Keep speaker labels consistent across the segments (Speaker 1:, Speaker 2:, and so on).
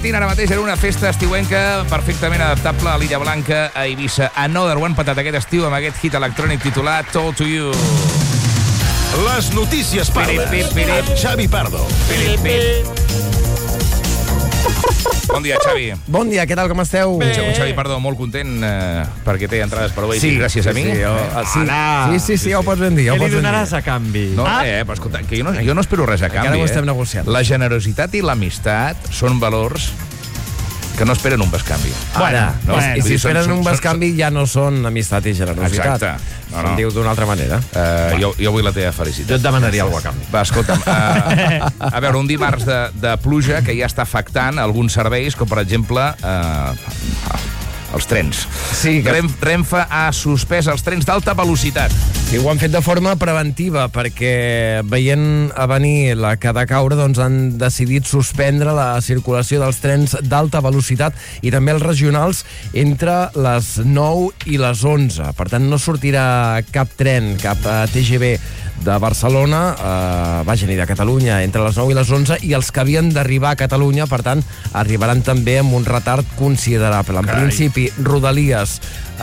Speaker 1: Ara mateix era una festa estiuenca perfectament adaptable a l'Illa Blanca, a Eivissa. Another One patat aquest estiu amb aquest hit electrònic titulat Talk to You.
Speaker 2: Les notícies parles amb Xavi Pardo.
Speaker 1: Bon dia, Xavi.
Speaker 3: Bon dia, què tal, com esteu?
Speaker 1: Un Xavi Pardo molt content perquè té entrades per Oasis gràcies a mi.
Speaker 3: Sí, ja ho pots ben dir.
Speaker 4: Què li donaràs a canvi?
Speaker 1: No, però escolta, que jo no espero res a canvi.
Speaker 3: Encara ho estem negociant.
Speaker 1: La generositat i l'amistat són valors que no esperen un bescanvi.
Speaker 3: I si esperen un bescanvi ja no són amistat i generositat.
Speaker 1: Exacte.
Speaker 3: Se'n diu d'una altra manera.
Speaker 1: Jo vull la teva felicitat.
Speaker 4: Jo et demanaria alguna cosa a canvi.
Speaker 1: Va, escolta'm, a veure, un dimarts de pluja que ja està afectant alguns serveis, com per exemple els trens.
Speaker 3: Sí,
Speaker 1: Renfe ha suspès els trens d'alta velocitat.
Speaker 3: Sí, ho han fet de forma preventiva, perquè veient a venir la que ha de caure, doncs han decidit suspendre la circulació dels trens d'alta velocitat i també els regionals entre les 9 i les 11. Per tant, no sortirà cap tren, cap TGV de Barcelona, ni de Catalunya, entre les 9 i les 11, i els que havien d'arribar a Catalunya, per tant, arribaran també amb un retard considerable. En principi, Rodalies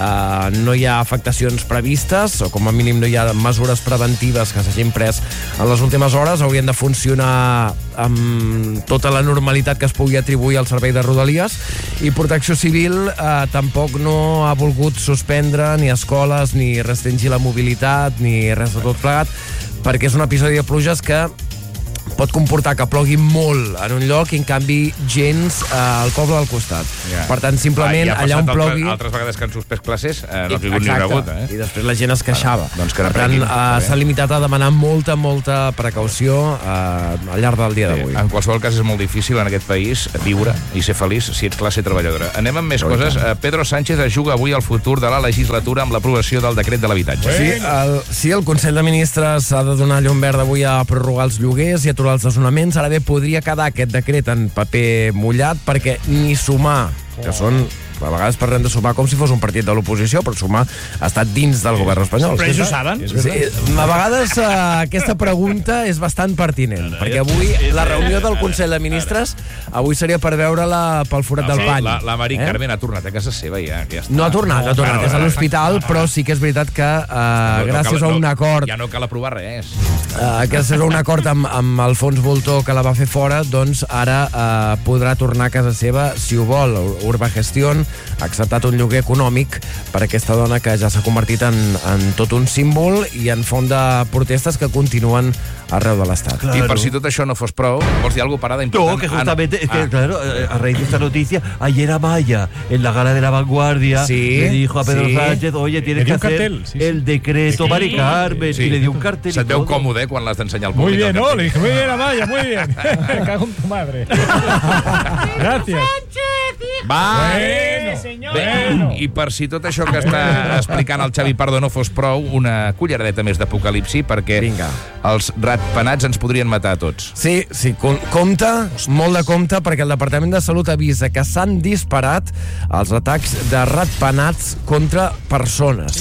Speaker 3: no hi ha afectacions previstes, o com a mínim no hi ha mesures preventives que s'hagin pres en les últimes hores. Haurien de funcionar amb tota la normalitat que es pugui atribuir al servei de Rodalies, i Protecció Civil tampoc no ha volgut suspendre ni escoles, ni restringir la mobilitat, ni res de tot plegat, perquè és un episodi de pluges que pot comportar que plogui molt en un lloc i, en canvi, gens al poble del costat. Per tant, simplement, allà on plogui...
Speaker 1: Altres vegades que han suspès classes no ha caigut ni una gota.
Speaker 3: I després la gent es queixava.
Speaker 1: Per
Speaker 3: tant, s'ha limitat a demanar molta precaució al llarg del dia d'avui.
Speaker 1: En qualsevol cas, és molt difícil en aquest país viure i ser feliç si ets classe treballadora. Anem amb més coses. Pedro Sánchez es juga avui al futur de la legislatura amb l'aprovació del decret de l'habitatge.
Speaker 3: Sí, el Consell de Ministres ha de donar llum verda avui a prorrogar els lloguers i aturar els desnonaments. Ara bé, podria quedar aquest decret en paper mullat, perquè ni sumar, que són... A vegades parlem de sumar com si fos un partit de l'oposició, però sumar ha estat dins del govern espanyol.
Speaker 4: Però ells ho saben?
Speaker 3: Sí, a vegades aquesta pregunta és bastant pertinent, perquè avui la reunió del Consell de Ministres avui seria per veure-la pel forat del pany.
Speaker 1: La Mari Carmen ha tornat a casa seva ja.
Speaker 3: No ha tornat, és a l'hospital, però sí que és veritat que gràcies a un acord...
Speaker 1: Ja no cal aprovar res.
Speaker 3: Gràcies a un acord amb Alfons Voltó, que la va fer fora, doncs ara podrà tornar a casa seva si ho vol. Urbagestión ha acceptat un lloguer econòmic per aquesta dona que ja s'ha convertit en tot un símbol i en font de protestes que continuen arreu de l'Estat.
Speaker 1: Claro. I per si tot això no fos prou, vols dir alguna parada important?
Speaker 4: No, que justamente, claro, a raíz de esta noticia, ayer Amaya, en la gala de La Vanguardia, le dijo a Pedro Sánchez, oye, tienes que hacer el decreto Mari Carmen, y le dio un cartel.
Speaker 1: Se't veu còmode quan l'has d'ensenyar al públic.
Speaker 5: Muy bien, no, le dije, muy bien, Amaya, muy bien. Me cago en tu madre. Gracias.
Speaker 1: Va!
Speaker 5: Bueno,
Speaker 1: senyor! I per si tot això que està explicant el Xavi Pardo no fos prou, una culleradeta més d'apocalipsi, perquè els ratpenats ens podrien matar a tots.
Speaker 3: Sí, compte, molt de compte, perquè el Departament de Salut avisa que s'han disparat els atacs de ratpenats contra persones.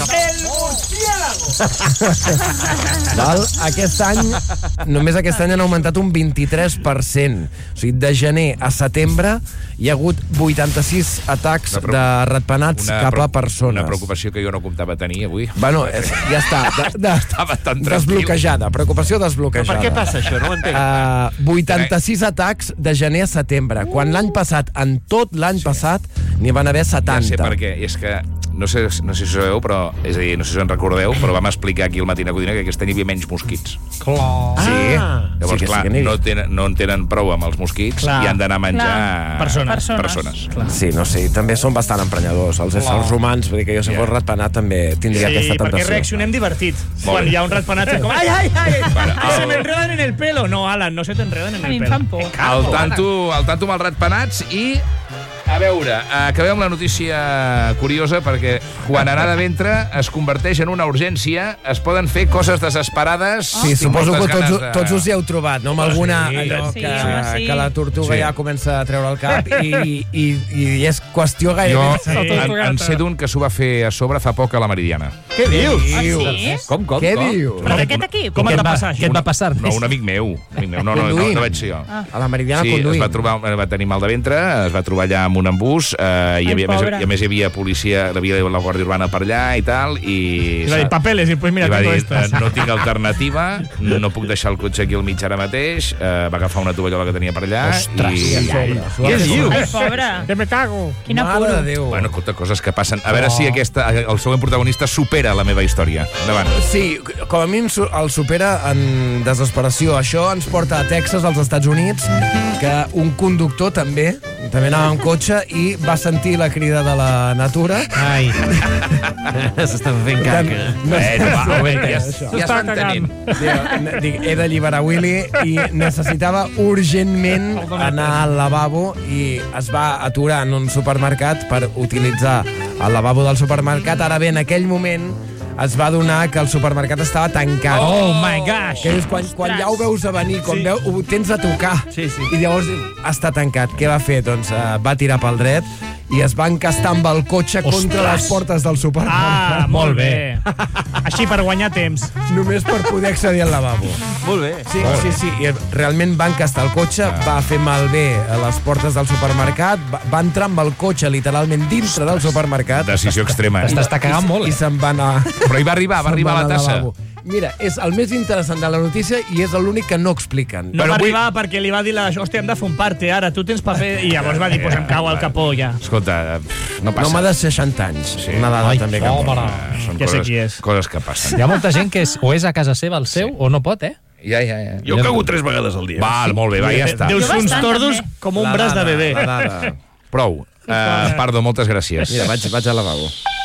Speaker 3: Només aquest any han augmentat un 23%. O sigui, de gener a setembre hi ha hagut 86 atacs de ratpenats cap a persones.
Speaker 1: Una preocupació que jo no comptava tenir avui.
Speaker 3: Bueno, ja està.
Speaker 1: Estava tan
Speaker 3: desbloquejada. Preocupació desbloquejada.
Speaker 4: Però per què passa això? No ho entenc.
Speaker 3: 86 atacs de gener a setembre. Quan l'any passat, en tot l'any passat, n'hi van haver 70.
Speaker 1: Ja sé per què. És que no sé si ho sabeu, però, és a dir, no sé si en recordeu, però vam explicar aquí al Matí a Codina que aquest any hi havia menys mosquits.
Speaker 5: Clar.
Speaker 1: Sí. Llavors, clar, no en tenen prou amb els mosquits i han d'anar a menjar persones.
Speaker 3: Sí, no sé, també són bastant emprenyadors. Els éssers humans, vull dir que jo si fos ratpenat també tindria aquesta tentació.
Speaker 5: Sí, perquè reaccionem divertit. Quan hi ha un ratpenat com, ai, se me enredan en el pelo. No, Alan, no se te enredan en el pelo.
Speaker 1: Al tanto amb els ratpenats i... A veure, acabem amb la notícia curiosa, perquè quan anar de ventre es converteix en una urgència, es poden fer coses desesperades.
Speaker 3: Sí, suposo que tots us hi heu trobat, no? Amb alguna allò que la tortuga ja comença a treure el cap i és qüestió gairebé...
Speaker 1: Jo en sé d'un que s'ho va fer a sobre fa poc a la Meridiana.
Speaker 5: Què dius?
Speaker 6: Sí?
Speaker 3: Com? Què dius?
Speaker 6: Però d'aquest equip?
Speaker 5: Com et va passar això?
Speaker 7: Què et va passar?
Speaker 1: No, un amic meu. No vaig ser jo.
Speaker 3: A la Meridiana
Speaker 1: Sí,
Speaker 3: conduint.
Speaker 1: va tenir mal de ventre, es va trobar allà amb un embús, i a més hi havia policia, hi havia la Guàrdia Urbana per allà i tal, i
Speaker 5: va dir, papeles, i pues mira,
Speaker 1: i va
Speaker 5: tengo
Speaker 1: dir,
Speaker 5: estas.
Speaker 1: no tinc alternativa, no puc deixar el cotxe aquí al mig ara mateix, va agafar una tovallola que tenia per allà,
Speaker 5: Què dius?
Speaker 6: Ai, pobre.
Speaker 5: Que me cago.
Speaker 6: Quina
Speaker 3: Mare
Speaker 6: puro.
Speaker 3: de Déu.
Speaker 1: Bueno, escolta, coses que passen. A veure si el següent protagonista supera la meva història. Endavant.
Speaker 3: Sí, com a mínim el supera en desesperació. Això ens porta a Texas, als Estats Units, que un conductor també anava en cotxe i va sentir la crida de la natura.
Speaker 7: Ai.
Speaker 4: S'estava fent caca.
Speaker 1: Ja es va entenent.
Speaker 3: Dic, he d'alliberar Willy i necessitava urgentment anar al lavabo i es va aturar en un supermercat per utilitzar el lavabo del supermercat. Ara bé, en aquell moment es va adonar que el supermercat estava tancat.
Speaker 7: Oh my gosh!
Speaker 3: Que és quan ja ho veus a venir, ho tens a tocar.
Speaker 4: Sí.
Speaker 3: I llavors està tancat. Què va fer? Doncs va tirar pel dret i es va encastar amb el cotxe contra les portes del supermercat.
Speaker 5: Molt bé. Així per guanyar temps.
Speaker 3: Només per poder accedir al lavabo.
Speaker 4: Molt bé.
Speaker 3: Sí. I realment va encastar el cotxe, va fer malbé a les portes del supermercat, va entrar amb el cotxe literalment dintre del supermercat.
Speaker 1: Decisió extrema.
Speaker 7: T'està cagant molt,
Speaker 3: I se'n va anar.
Speaker 1: Però hi va arribar a la tassa.
Speaker 3: Mira, és el més interessant de la notícia i és l'únic que no expliquen.
Speaker 5: No va arribar perquè li va dir hòstia, hem de fer un parte ara, tu tens paper, i llavors va dir, pues em cago al capó ja.
Speaker 1: Escolta, no passa.
Speaker 3: Un home de 60 anys. Una dada també que
Speaker 1: Són
Speaker 5: Ja sé qui és.
Speaker 1: coses que passen.
Speaker 7: Hi ha molta gent que o és a casa seva el seu o no pot,
Speaker 1: Ja.
Speaker 2: Jo cago 3 vegades al dia.
Speaker 1: Val, molt bé, ja està.
Speaker 5: Deus
Speaker 6: Jo
Speaker 5: uns
Speaker 6: bastant,
Speaker 5: tordos
Speaker 6: també.
Speaker 5: com un braç de bebè.
Speaker 3: La dada.
Speaker 1: Prou. Pardo, moltes gràcies.
Speaker 3: Mira, vaig al lavabo.